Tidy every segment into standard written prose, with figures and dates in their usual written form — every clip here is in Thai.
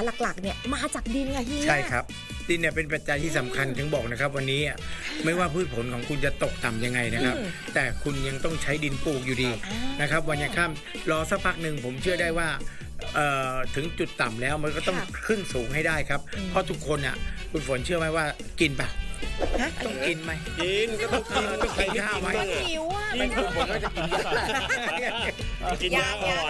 หลักๆเนี่ยมาจากดินค่ะเฮียใช่ครับดินเนี่ยเป็นปัจจัยที่สำคัญถึงบอกนะครับวันนี้ไม่ว่าพืชผลของคุณจะตกต่ำยังไงนะครับแต่คุณยังต้องใช้ดินปลูกอยู่ดีนะครับวันยังข้ามรอสักพักหนึ่งผมเชื่อได้ว่าถึงจุดต่ำแล้วมันก็ต้องขึ้นสูงให้ได้ครับเพราะทุกคนคุณฝนเชื่อไหมว่ากินเปล่าต้องกินไหมกินก็ต้องกินต้องกินข้าวไหมหิวอ่ะไม่ผมก็จะกินยาอ่อน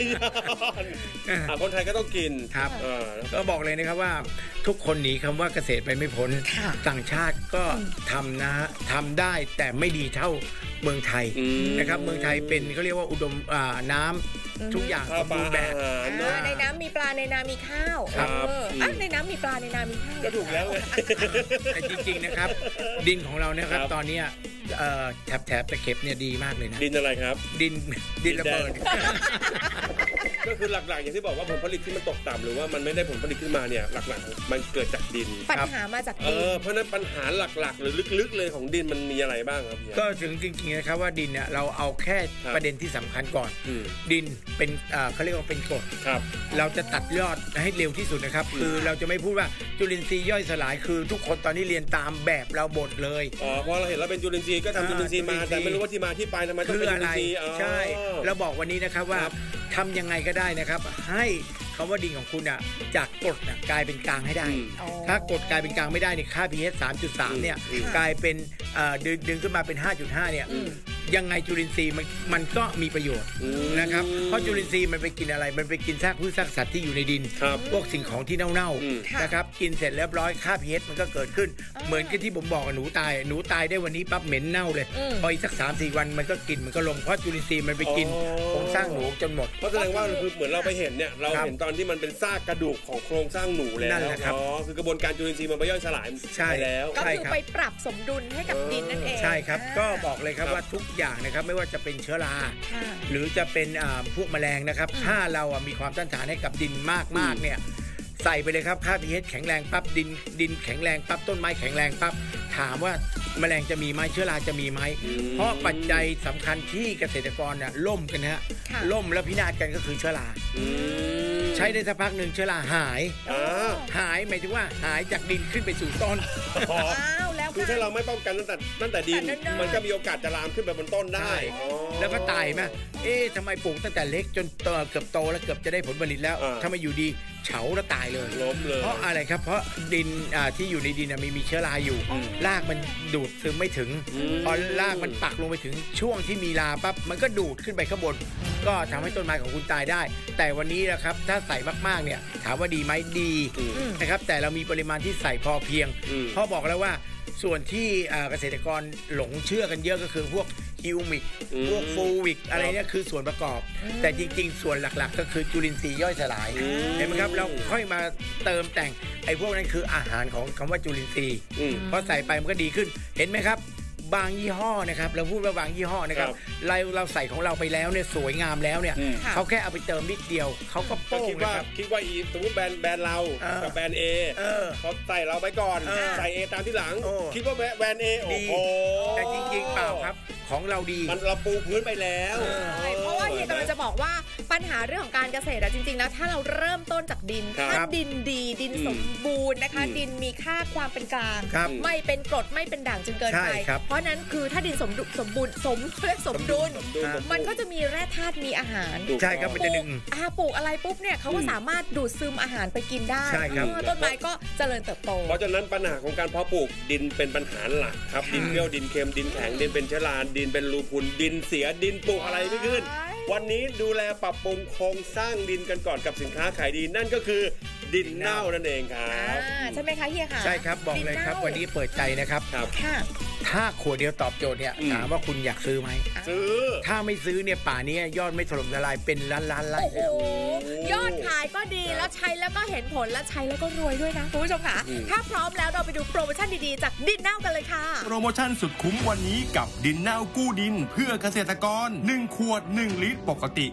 คนไทยก็ต้องกินครับก็บอกเลยนะครับว่าทุกคนหนีคำว่าเกษตรไปไม่พ้นต่างชาติก็ทำได้แต่ไม่ดีเท่าเมืองไทยนะครับเมืองไทยเป็นเขาเรียกว่าอุดมน้ำทุกอย่างสมบูรณ์แบบในน้ำมีปลาในนามีข้าวในน้ำมีปลาในนามีข้าวก็ถูกแล้วเลยแต่จริงๆนะครับดินของเราเนี่ยครับตอนนี้แถบตะเข็บเนี่ยดีมากเลยนะดินอะไรครับดินระเบิดก็คือหลักๆอย่างที่บอกว่าผลผลิตที่มันตกต่ำหรือว่ามันไม่ได้ผลผลิตขึ้นมาเนี่ยหลักๆมันเกิดจากดินปัญหามาจากดินเพราะนั้นปัญหาหลักๆหรือลึกๆเลยของดินมันมีอะไรบ้างครับก็ถึงจริงๆนะครับว่าดินเนี่ยเราเอาแค่ประเด็นที่สำคัญก่อนดินเป็นเขาเรียกว่าเป็นกรดเราจะตัดยอดให้เร็วที่สุดนะครับคือเราจะไม่พูดว่าจุลินทรีย์ย่อยสลายคือทุกคนตอนนี้เรียนตามแบบเราหมดเลยเพราะเราเห็นเราเป็นจุลินทรีย์ก็ทำจุลินทรีย์มาแต่ไม่รู้ว่าที่มาที่ไปทำไมต้องเป็นจุลินทรีย์ใช่เราบอกวันนี้นะครับว่าทำยังไงก็ได้นะครับให้คำว่าดินของคุณจากกรดกลายเป็นกลางให้ได้ถ้ากรดกลายเป็นกลางไม่ได้เนี่ยค่า pH 3.3 เนี่ยกลายเป็นดึงขึ้นมาเป็น 5.5 เนี่ยยังไงจุลินทรีย์มันก็มีประโยชน์นะครับเพราะจุลินทรีย์มันไปกินอะไรมันไปกินซากพืชซากสัตว์ที่อยู่ในดินพวกสิ่งของที่เน่าๆนะครับกินเสร็จเรียบร้อยค่า pH มันก็เกิดขึ้นเหมือนกับที่ผมบอกหนูตายได้วันนี้ปั๊บเหม็นเน่าเลยพออีกสัก 3-4 วันมันก็กินมันก็ลงเพราะจุลินทรีย์มันไปกินโครงสร้างหนูจนหมดเพราะแสดงว่าคือเหมือนเราไปเห็นเนี่ยเราเห็นตอนที่มันเป็นซากกระดูกของโครงสร้างหนูแล้วคือกระบวนการจุลินทรีย์มันไปย่อยสลายไปแล้วก็คือไปปรับสมดุลให้กับดินนั่นเองใช่ครับก็บอกเลยครับว่าทุกอย่างนะครับไม่ว่าจะเป็นเชื้อราหรือจะเป็นพวกแมลงนะครับถ้าเรามีความต้านทานให้กับดินมากๆเนี่ยใส่ไปเลยครับค่า pH แข็งแรงปั๊บดินแข็งแรงปั๊บต้นไม้แข็งแรงปั๊บถามว่าแมลงจะมีไหมเชื้อราจะมีไหมเพราะปัจจัยสำคัญที่เกษตรกรล่มกันฮะล่มแล้วพินาศกันก็คือเชื้อราใช้ได้สักพักหนึ่งเชื้อราหายหมายถึงว่าหายจากดินขึ้นไปสู่ต้นคือถ้าเราไม่ป้องกันตั้งแต่ดินมันก็มีโอกาสจะลามขึ้นไปบนต้นได้แล้วก็ตายไหมทำไมปลูกตั้งแต่เล็กจนเกือบโตแล้วเกือบจะได้ผลผลิตแล้วทำไมอยู่ดีเฉาแล้วตายเลยล้มเลยเพราะอะไรครับเพราะดินที่อยู่ในดินมีเชื้อราอยู่รากมันดูดซึมไม่ถึงพอรากมันปักลงไปถึงช่วงที่มีราปั๊บมันก็ดูดขึ้นไปข้างบนก็ทำให้ต้นไม้ของคุณตายได้แต่วันนี้นะครับถ้าใส่มากๆเนี่ยถามว่าดีไหมดีนะครับแต่เรามีปริมาณที่ใส่พอเพียงเพราะบอกแล้วว่าส่วนที่เกษตรกรหลงเชื่อกันเยอะก็คือพวกฮิวมิกพวกฟูวิกอะไรเนี่ยคือส่วนประกอบแต่จริงๆส่วนหลักๆก็คือจุลินทรีย์ย่อยสลายเห็นไหมครับเราค่อยมาเติมแต่งไอ้พวกนั้นคืออาหารของคำว่าจุลินทรีย์พอใส่ไปมันก็ดีขึ้นเห็นไหมครับบางยี่ห้อนะครับเราพูดว่าบางยี่ห้อนะครับเราใส่ของเราไปแล้วเนี่ยสวยงามแล้วเนี่ยเขาแค่เอาไปเติมนิดเดียวเขาก็โป้งนะครับคิดว่าสมมติแบรนด์เรากับแบรนด์ A เขาใส่เราไปก่อนใส่ A ตามที่หลังคิดว่าแบรนด์ A โอ้โหแต่จริงๆเปล่าครับของเราดีมันเราปูพื้นไปแล้วเพราะว่าเฮียกำลังจะบอกว่าปัญหาเรื่องของการเกษตรจริงๆแล้วถ้าเราเริ่มต้นจากดินถ้าดินดีดินสมบูรณ์นะคะดินมีค่าความเป็นกลางไม่เป็นกรดไม่เป็นด่างจนเกินไปเพราะนั้นคือถ้าดินสมดุลมันก็จะมีแร่ธาตุมีอาหารใช่ครับมันจะดึงปลูกอะไรปุ๊บเนี่ยเขาก็สามารถดูดซึมอาหารไปกินได้ต้นไม้ก็เจริญเติบโตเพราะฉะนั้นปัญหาของการเพาะปลูกดินเป็นปัญหาหลักครับดินเปรี้ยวดินเค็มดินแข็งดินเป็นเชื้อราดินเป็นรูพุนดินเสียดินปลูกอะไรไม่ขึ้นวันนี้ดูแลปรับปรุงโครงสร้างดินกันก่อนกับสินค้าขายดีนั่นก็คือดินเน่านั่นเองครับใช่ไหมคะเฮียค่ะใช่ครับบอกเลยครับวันนี้เปิดใจนะครับถ้าขวดเดียวตอบโจทย์เนี่ยถามว่าคุณอยากซื้อไหมซื้อถ้าไม่ซื้อเนี่ยป่านี้ยอดไม่ถล่มทลายเป็นล้านไร่แล้วยอดขายก็ดีแล้วใช้แล้วก็เห็นผลแล้วใช้แล้วก็รวยด้วยนะคุณผู้ชมค่ะถ้าพร้อมแล้วเราไปดูโปรโมชั่นดีๆจากดินเน่ากันเลยค่ะโปรโมชั่นสุดคุ้มวันนี้กับดินเน่ากู้ดินเพื่อเกษตรกร1ขวด1ลิตรปกติ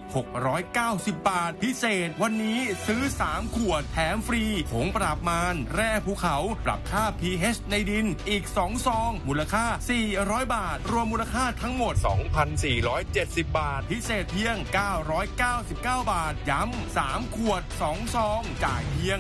690 บาทพิเศษวันนี้ซื้อ3ขวดแถมฟรีผงปราบมารแร่ภูเขาปรับค่า pH ในดินอีก2ซองมูลค่า400 บาทรวมมูลค่าทั้งหมด 2,470 บาทพิเศษเพียง999 บาทย้ำ3ขวด2ซองจ่ายเพียง